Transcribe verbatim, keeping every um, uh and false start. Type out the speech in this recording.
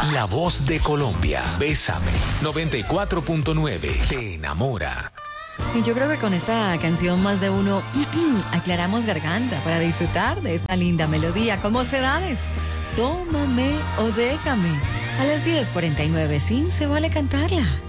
La voz de Colombia. Bésame. noventa y cuatro punto nueve. Te enamora. Y yo creo que con esta canción más de uno aclaramos garganta para disfrutar de esta linda melodía. Como Sedades, tómame o déjame. A las diez cuarenta y nueve, sí, se vale cantarla.